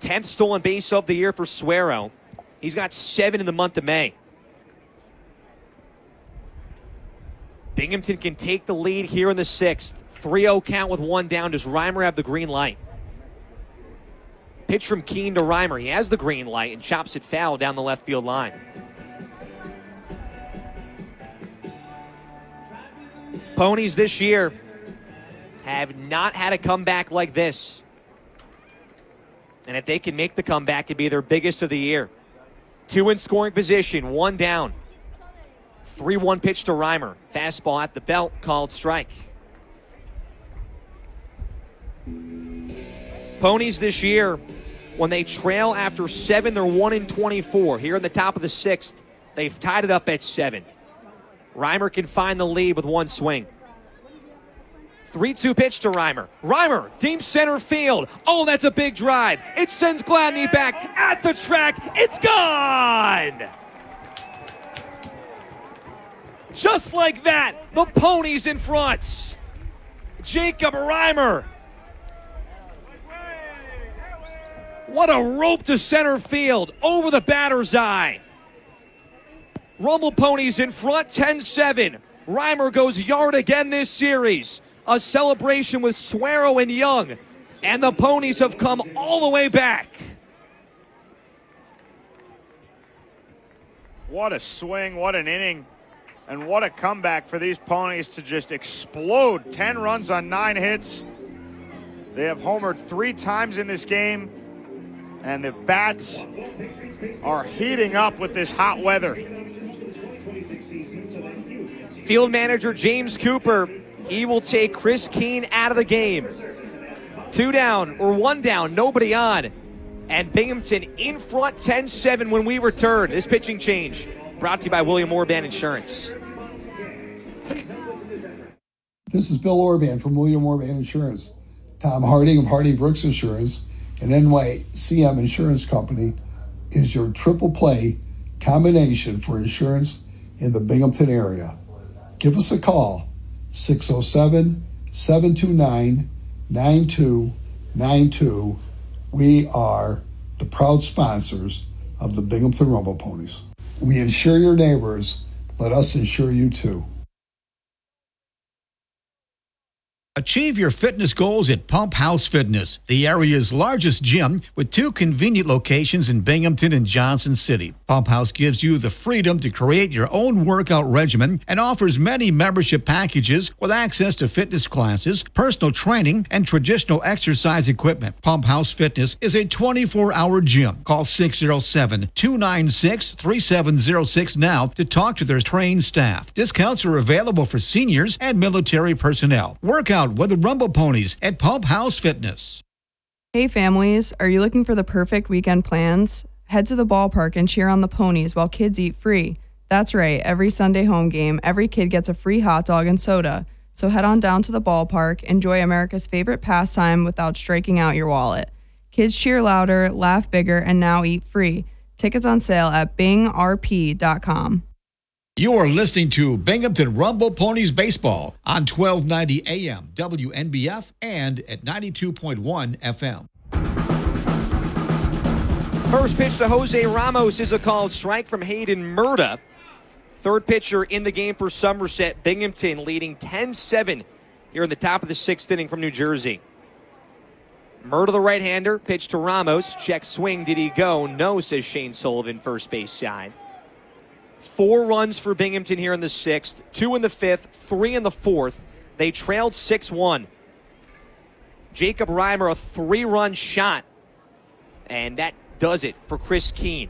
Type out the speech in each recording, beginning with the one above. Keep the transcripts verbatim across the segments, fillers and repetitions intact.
tenth stolen base of the year for Suero. He's got seven in the month of May. Binghamton can take the lead here in the sixth. three oh count with one down. Does Reimer have the green light? Pitch from Keene to Reimer. He has the green light and chops it foul down the left field line. Ponies this year have not had a comeback like this. And if they can make the comeback, it'd be their biggest of the year. Two in scoring position, one down. three one pitch to Reimer. Fastball at the belt, called strike. Ponies this year, when they trail after seven, they're one in twenty-four. Here in the top of the sixth, they've tied it up at seven. Reimer can find the lead with one swing. three two pitch to Reimer. Reimer, deep center field. Oh, that's a big drive. It sends Gladney back at the track. It's gone! Just like that, the Ponies in front. Jacob Reimer. What a rope to center field over the batter's eye. Rumble Ponies in front ten seven. Reimer goes yard again this series. A celebration with Suero and Young. And the Ponies have come all the way back. What a swing, what an inning. And what a comeback for these Ponies to just explode. ten runs on nine hits. They have homered three times in this game. And the bats are heating up with this hot weather. Field manager James Cooper, he will take Chris Keene out of the game. Two down, or one down, nobody on. And Binghamton in front ten seven when we return. This pitching change brought to you by William Orban Insurance. This is Bill Orban from William Orban Insurance. Tom Harding of Harding Brooks Insurance and N Y C M Insurance Company is your triple play combination for insurance in the Binghamton area. Give us a call, six oh seven, seven two nine, nine two nine two. We are the proud sponsors of the Binghamton Rumble Ponies. We insure your neighbors. Let us insure you too. Achieve your fitness goals at Pump House Fitness, the area's largest gym with two convenient locations in Binghamton and Johnson City. Pump House gives you the freedom to create your own workout regimen and offers many membership packages with access to fitness classes, personal training, and traditional exercise equipment. Pump House Fitness is a twenty-four hour gym. Call six oh seven, two nine six, three seven oh six now to talk to their trained staff. Discounts are available for seniors and military personnel. Workout with the Rumble Ponies at Pump House Fitness. Hey families, are you looking for the perfect weekend plans? Head to the ballpark and cheer on the Ponies while kids eat free. That's right, every Sunday home game, every kid gets a free hot dog and soda. So head on down to the ballpark, enjoy America's favorite pastime without striking out your wallet. Kids cheer louder, laugh bigger, and now eat free. Tickets on sale at bing r p dot com. You are listening to Binghamton Rumble Ponies Baseball on twelve ninety A M W N B F and at ninety-two point one F M. First pitch to Jose Ramos is a called strike from Hayden Murta. Third pitcher in the game for Somerset. Binghamton leading ten seven here in the top of the sixth inning from New Jersey. Murta, the right-hander, pitch to Ramos. Check swing. Did he go? No, says Shane Sullivan, first base side. Four runs for Binghamton here in the sixth, two in the fifth, three in the fourth. They trailed six one. Jacob Reimer, a three-run shot. And that does it for Chris Keene.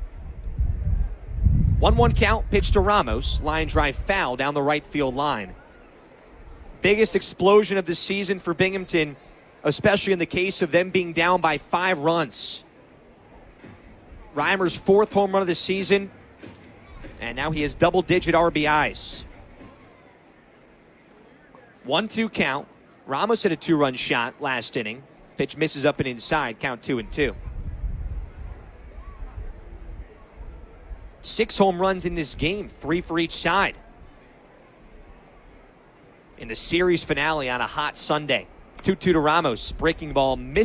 one one count, pitch to Ramos. Line drive foul down the right field line. Biggest explosion of the season for Binghamton, especially in the case of them being down by five runs. Reimer's fourth home run of the season. And now he has double-digit R B Is. one two count. Ramos hit a two-run shot last inning. Pitch misses up and inside. Count two and two. Six home runs in this game. Three for each side. In the series finale on a hot Sunday. two two to Ramos. Breaking ball missed.